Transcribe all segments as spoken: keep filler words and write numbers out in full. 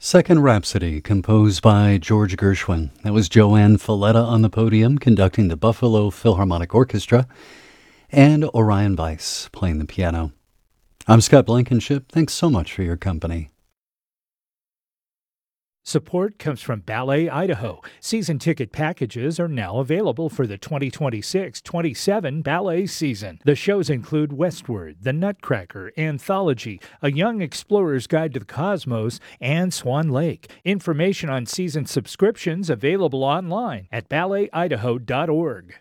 Second Rhapsody, composed by George Gershwin. That was Joanne Falletta on the podium, conducting the Buffalo Philharmonic Orchestra, and Orion Weiss playing the piano. I'm Scott Blankenship. Thanks so much for your company. Support comes from Ballet Idaho. Season ticket packages are now available for the twenty twenty-six twenty-seven ballet season. The shows include Westward, The Nutcracker, Anthology, A Young Explorer's Guide to the Cosmos, and Swan Lake. Information on season subscriptions available online at ballet idaho dot org.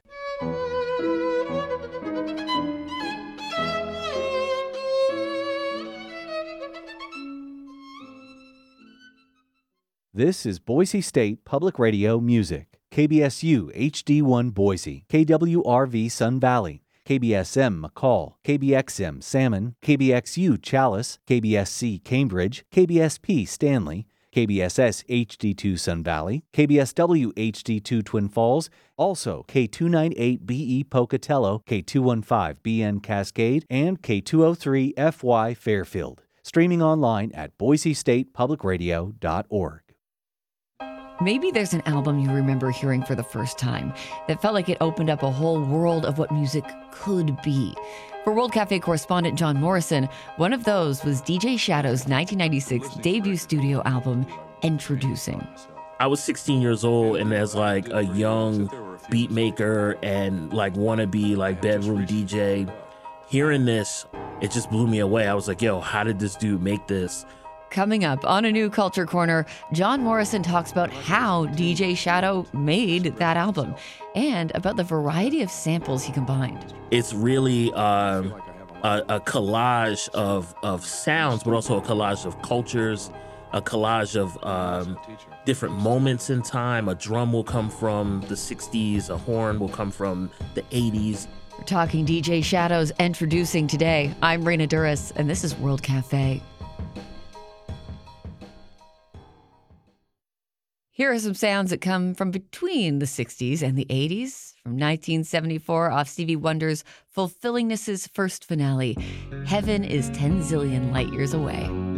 This is Boise State Public Radio Music. K B S U H D one Boise, K W R V Sun Valley, K B S M McCall, K B X M Salmon, K B X U Chalice, K B S C Cambridge, K B S P Stanley, K B S S H D two Sun Valley, K B S W H D two Twin Falls, also K two ninety-eight B E Pocatello, K two fifteen B N Cascade, and K two oh three F Y Fairfield. Streaming online at boise state public radio dot org. Maybe there's an album you remember hearing for the first time that felt like it opened up a whole world of what music could be. For World Cafe correspondent John Morrison, one of those was D J Shadow's nineteen ninety-six debut studio album, Introducing. I was sixteen years old, and as like a young beat maker and like wannabe like bedroom D J, hearing this, it just blew me away. I was like, yo, how did this dude make this? Coming up on A New Culture Corner, John Morrison talks about how D J Shadow made that album and about the variety of samples he combined. It's really uh, a, a collage of, of sounds, but also a collage of cultures, a collage of um, different moments in time. A drum will come from the sixties, a horn will come from the eighties. We're talking D J Shadow's Introducing today. I'm Raina Duras, and this is World Cafe. Here are some sounds that come from between the sixties and the eighties. From nineteen seventy-four, off Stevie Wonder's Fulfillingness's first finale, Heaven is ten zillion light years away.